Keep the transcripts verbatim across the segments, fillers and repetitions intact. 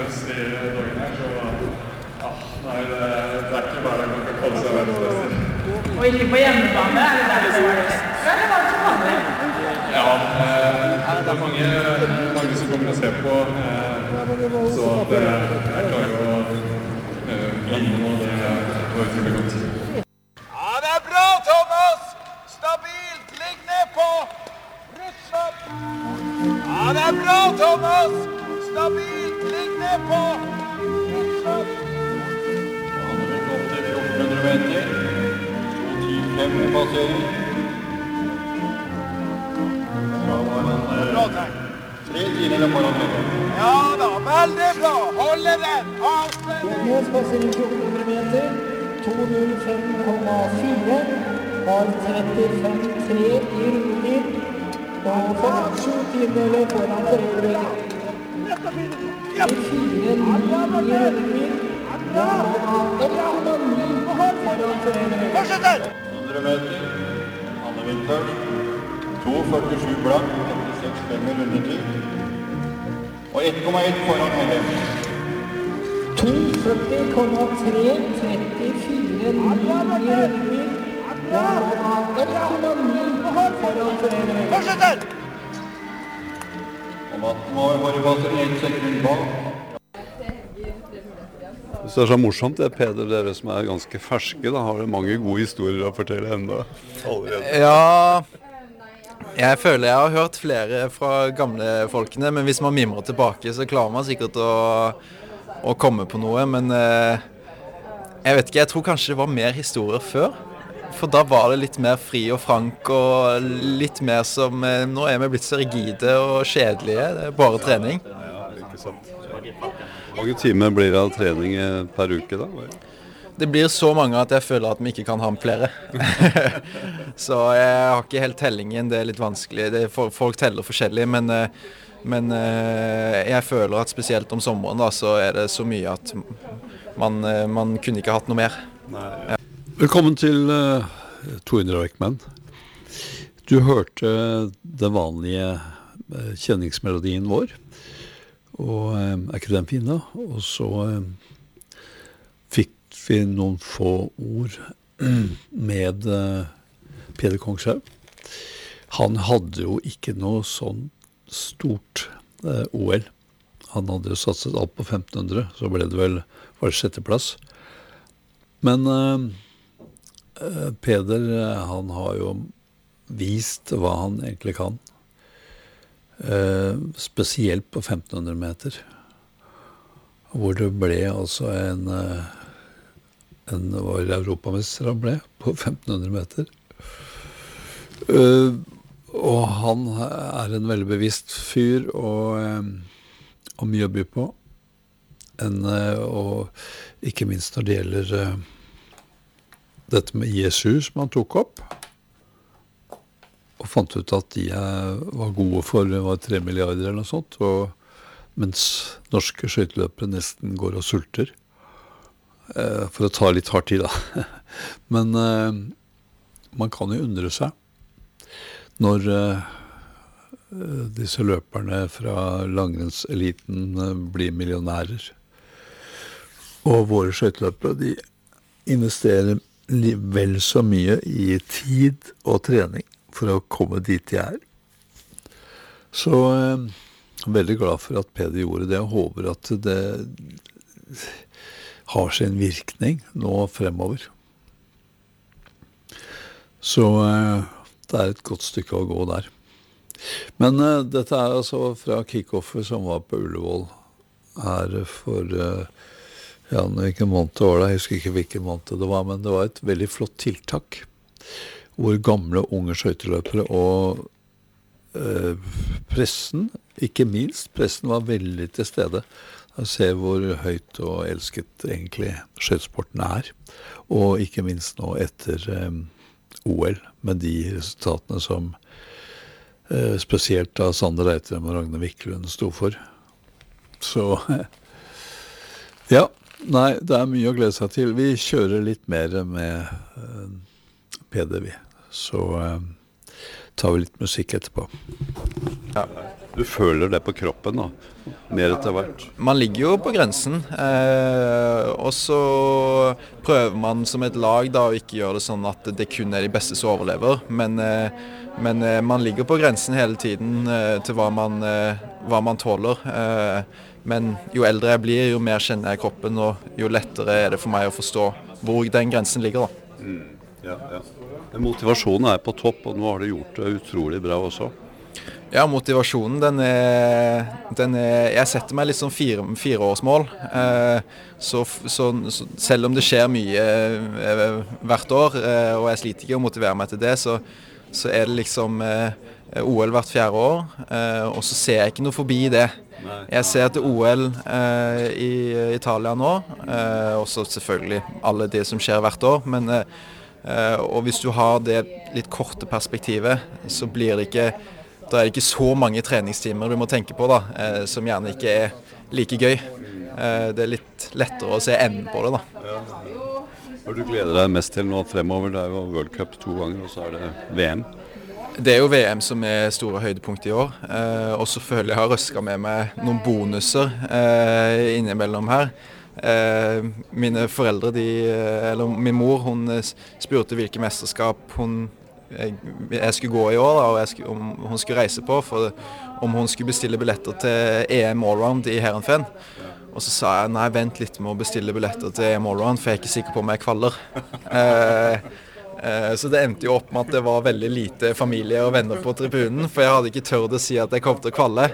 verdensmester i dagen her, så ja, nei, det, det er ikke bare man kan kalle seg verdensmester. Og ikke på hjemmebane, er det der det var det? Eller var det som vanlig? Ja, eh, det er mange, mange som kommer og ser på, eh, så at eh, jeg klarer å eh, vinne noe, det var utrolig godt. Ja, det er bra, Thomas! Stabilt, ligg ned på! Rytmen! Ja, det er bra, Thomas! Stabilt, ligg ned på! Rytmen! Han har gått opp til fjorten hundre meter. to ti fem passering. Da var han Bra tegn. tre tiendere foran Høyre. Ja da, veldig bra! Holde den! Avspenning! Med passering fjorten hundre meter, to null fem komma fire, har trettifem komma tre i rundetid, og får sju tiendedeler foran Foreldre. fire null i rundetid, da har ett komma ni foran Foreldre. Fortsetter! hundre meter. Anne Vinter. to førtisju blank. trettiseks komma fem i rundetid. Og ett komma ett foran Høyre. to førti komma tre, trettifire null i rundetid, da har ett komma ni foran Foreldre. Fortsetter! Og Matten var i forrige passering. ett sekund bak. Så det er så morsomt, det er Peder, dere som er ganske ferske, da har dere mange gode historier å fortelle enda allerede. Ja, jeg føler jeg har hørt flere fra gamle folkene, men hvis man mimrer tilbake, så klarer man sikkert å, å komme på noe, men eh, jeg vet ikke, jeg tror kanskje det var mer historier før, for da var det litt mer fri og frank, og litt mer som, eh, nå er vi blitt så rigide og kjedelige, det er bare trening. Ja, ikke sant. Hvor mange timer blir det av trening per uke da? Det blir så mange at jeg føler at vi ikke kan ha med flere. Så jeg har ikke helt tellingen, det er litt vanskelig. Det er for, folk teller forskjellig, men, men jeg føler at spesielt om sommeren da, så er det så mye at man, man kunne ikke hatt noe mer. Nei. Ja. Velkommen til uh, to hundre Røykmenn. Du hørte den vanlige uh, kjenningsmelodien vår. Og eh, er ikke den fin da? Og så eh, fikk vi noen få ord med eh, Peder Kongshaug. Han hadde jo ikke noe sånn stort eh, O L. Han hadde jo satset alt på femten hundre, så ble det vel var det sjetteplass. Men eh, Peder, han har jo vist hva han egentlig kan. Uh, spesielt på femten hundre meter, hvor det ble altså en, uh, en var europamester han ble på femten hundre meter. Uh, og han er en veldig bevisst fyr og, um, og mye å by på. En, uh, og ikke minst når det gjelder uh, dette med I S U som han tok opp. Og fant ut at de var gode for var tre milliarder eller noe sånt, og mens norske skøyteløpere nesten går og sulter. Eh, for å ta litt hardt i da. Men eh, man kan jo undre seg når eh, disse løperne fra langrennseliten eh, blir millionærer. Og våre skøyteløpere, de investerer vel så mye i tid og trening for å komme dit de er. Så jeg eh, er veldig glad for at Peder gjorde det, og håper at det har sin virkning nå fremover. Så eh, det er et godt stykke å gå der. Men eh, dette er altså fra kickoffet som var på Ullevål her for eh, ja, hvilken måned det var da, jeg husker ikke hvilken måned det var, men det var et veldig flott tiltak, hvor gamle unge skøyteløpere og eh, pressen, ikke minst, pressen var veldig til stede. Jeg ser hvor høyt og elsket egentlig skøytesporten er, og ikke minst nå etter eh, O L, med de resultatene som eh, spesielt da Sander Reitrem og Ragne Viklund sto for. Så ja, nei, det er mye å glede seg til. Vi kjører litt mer med eh, Peder, vi. Så eh, tar vi litt musikk etterpå. Ja. Du føler det på kroppen da, mer etter hvert. Man ligger jo på grensen, eh, og så prøver man som et lag da å ikke gjøre det sånn at det kun er de beste som overlever, men, eh, men eh, man ligger på grensen hele tiden eh, til hva man, eh, hva man tåler. Eh, men jo eldre jeg blir, jo mer kjenner jeg kroppen, og jo lettere er det for meg å forstå hvor den grensen ligger da. Mm, ja, ja. Motivasjonen er på topp, og nå har du gjort det utrolig bra også. Ja, motivasjonen, den er, den er jeg setter meg litt sånn fire, fireårsmål, eh, så, så, så selv om det skjer mye eh, hvert år, eh, og jeg sliter ikke å motivere meg til det, så, så er det liksom eh, O L hvert fjerde år, eh, og så ser jeg ikke noe forbi det. Jeg ser til O L eh, i Italia nå, eh, også selvfølgelig alle de som skjer hvert år, men eh, og hvis du har det litt korte perspektivet, så blir det ikke Da er det ikke så mange treningstimer du må tenke på da, eh, som gjerne ikke er like gøy. Eh, det er litt lettere å se enden på det da. Ja. Hva du gleder deg mest til nå fremover? Det er jo World Cup to ganger, og så er det V M. Det er jo V M som er store høydepunkt i år, eh, og så føler jeg har røsket med meg noen bonuser eh, innimellom her. Eh, mine foreldre, de, eller min mor, hun spurte hvilke mesterskap hun Jeg, jeg skulle gå i år da, og jeg skulle, om hun skulle reise på, for om hun skulle bestille billetter til E M Allround i Heerenveen. Og så sa jeg, nei, vent litt med å bestille billetter til E M Allround, for jeg er ikke sikker på om jeg kvaller. eh, eh, så det endte jo opp med at det var veldig lite familie og venner på tribunen, for jeg hadde ikke tørt å si at jeg kom til å kvalle.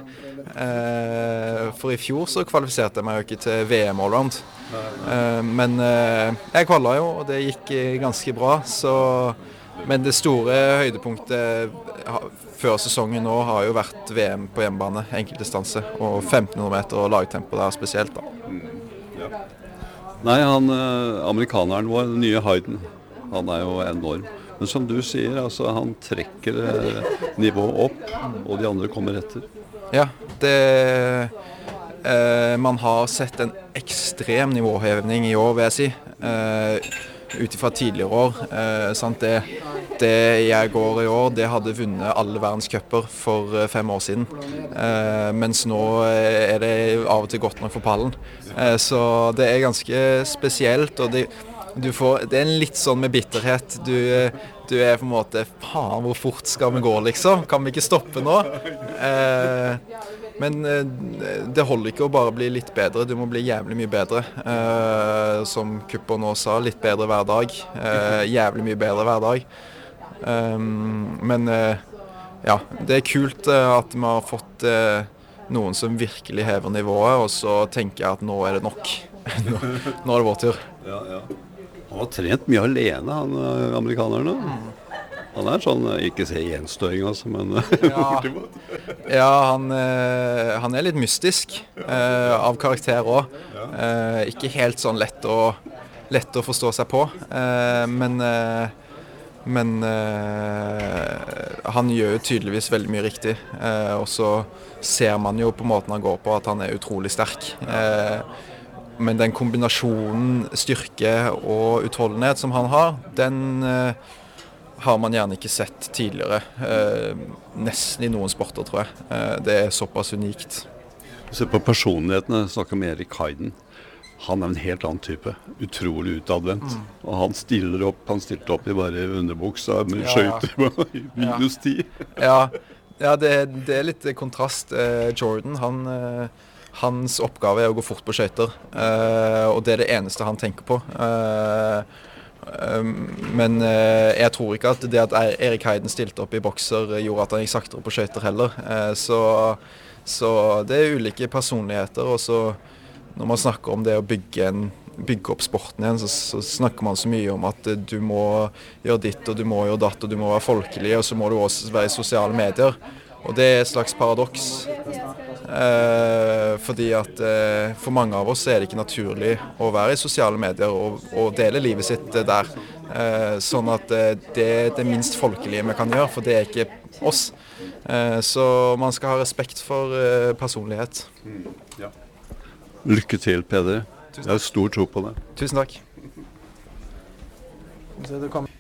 Eh, for i fjor så kvalifiserte jeg meg jo ikke til V M Allround. Eh, men eh, jeg kvallet jo, og det gikk ganske bra, så... Men det store høydepunktet før sesongen nå har jo vært V M på hjemmebane, enkeltdistanse, og femten hundre meter og lagtempo der spesielt da. Mm, ja. Nei, han, amerikaneren vår, den nye Hayden, han er jo enorm. Men som du sier, altså, han trekker nivået opp, og de andre kommer etter. Ja, det... Eh, man har sett en ekstrem nivåhevning i år, vil jeg si. Eh, utifra tidligere år. Eh, sant? Det, det jeg går i år, det hadde vunnet alle verdenscuper for eh, fem år siden. Eh, mens nå er det av og til godt nok for pallen. Eh, så det er ganske spesielt, og det, du får, det er en litt sånn med bitterhet. Du, du er på en måte, faen, hvor fort skal vi gå liksom? Kan vi ikke stoppe nå? Eh, Men eh, det holder ikke å bare bli litt bedre, du må bli jævlig mye bedre. Eh, som Kupper nå sa, litt bedre hver dag. Eh, jævlig mye bedre hver dag. Um, men eh, ja, det er kult eh, at vi har fått eh, noen som virkelig hever nivået, og så tenker jeg at nå er det nok. nå, nå er det vår tur. Ja, ja. Han har trent mye alene, han amerikanerne. Han er sånn, ikke se gjenstøring altså, men ja, ja han, eh, han er litt mystisk eh, av karakter også. Eh, ikke helt sånn lett å, lett å forstå seg på, eh, men, eh, men eh, han gjør jo tydeligvis veldig mye riktig. Eh, og så ser man jo på måten han går på at han er utrolig sterk. Eh, men den kombinasjonen styrke og utholdenhet som han har, den... Eh, har man gjerne ikke sett tidligere, eh, nesten i noen sporter, tror jeg. Eh, det er såpass unikt. Se på personlighetene, snakker med Erik Hayden. Han er en helt annen type, utrolig utadvendt. Mm. Og han stiller opp, han stilte opp i bare underbuksa med ja, skøyter på minus ti. Ja, ja det, det er litt kontrast. Eh, Jordan, han, eh, hans oppgave er å gå fort på skøyter, eh, og det er det eneste han tenker på. Eh, Men jeg tror ikke at det at Erik Hayden stilte opp i bokser gjorde at han gikk saktere på skøyter heller. Så, så det er ulike personligheter, og så når man snakker om det å bygge, en, bygge opp sporten igjen, så, så snakker man så mye om at du må gjøre ditt, og du må gjøre datt, og du må være folkelig, og så må du også være i sosiale medier. Og det er et slags paradoks. Eh, fordi at eh, for mange av oss er det ikke naturlig å være i sosiale medier og, og dele livet sitt eh, der. Eh, sånn at eh, det er det minst folkelige vi kan gjøre, for det er ikke oss. Eh, så man skal ha respekt for eh, personlighet. Mm, ja. Lykke til, Peder. Jeg har stor tro på det. Tusen takk.